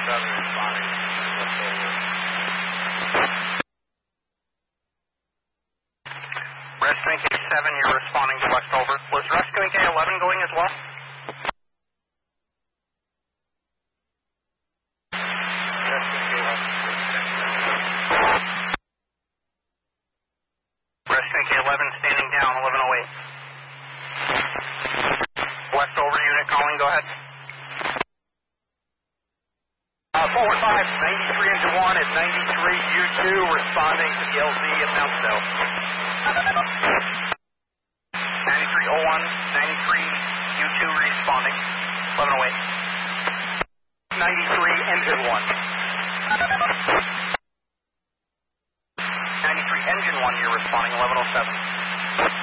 responding. Rescuing K7, you're responding to Westover. Was rescuing K11 going as well? Rescuing K11 standing down, 1108. Westover unit calling, go ahead. Forward 5, 93 into 1 at 93 U2 responding to the LZ at Mount Snow. 9301, 93 U2 responding, 1108. 93 engine 1. 93 engine 1, you're responding, 1107.